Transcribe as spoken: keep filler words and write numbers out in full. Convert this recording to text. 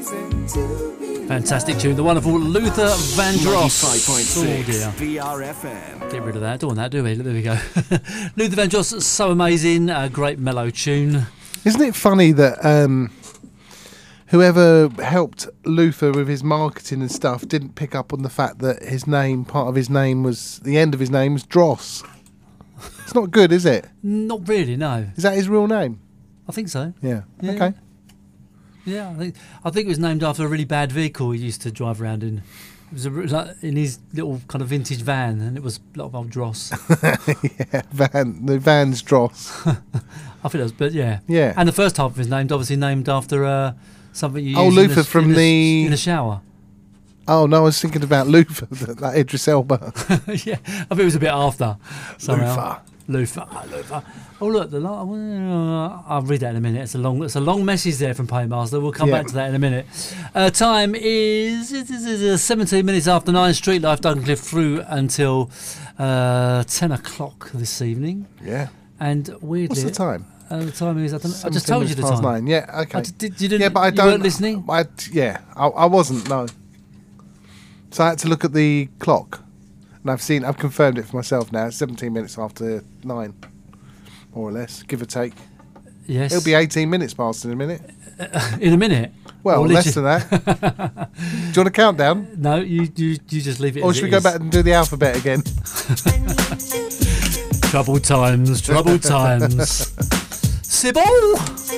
Fantastic tune, the wonderful Luther Vandross. ninety-five point Oh six dear. V R F M. Get rid of that. Don't want that, do we? There we go. Luther Vandross, so amazing. A great mellow tune. Isn't it funny that um, whoever helped Luther with his marketing and stuff didn't pick up on the fact that his name, part of his name was, the end of his name was Dross. It's not good, is it? Not really, no. Is that his real name? I think so. Yeah. Yeah. Okay. Yeah, I think I think it was named after a really bad vehicle he used to drive around in. It was a, like, in his little kind of vintage van, and it was a lot of old dross. Yeah, Van, the Van's Dross. I think it was, but yeah. Yeah. And the first half of his name, obviously named after uh, something you Oh, use Luther in the, from in the- in the shower. Oh, no, I was thinking about Luther, that, that Idris Elba. Yeah, I think it was a bit after. Somehow. Luther. Luther. Oh, Luther. Oh, look, the lo- I'll read that in a minute. It's a long, it's a long message there from Paymaster. We'll come Yeah. back to that in a minute. Uh, time is, is, is, is seventeen minutes after nine. Street Life Duncancliff through until uh, ten o'clock this evening. Yeah. And weirdly, What's the time? Uh, the time is. I, don't, I just seventeen told you the minutes past time. Nine. Yeah, okay. I d- did, you didn't, yeah, but I you don't. weren't listening. I, yeah, I, I wasn't. No. So I had to look at the clock, and I've seen. I've confirmed it for myself now. It's seventeen minutes after nine, more or less, give or take. Yes. It'll be eighteen minutes past in a minute. In a minute. Well, Or less literally- than that. Do you want to count down? No, you, you you just leave it. Or as should it we go is. back and do the alphabet again? Troubled times, troubled times. Sybil!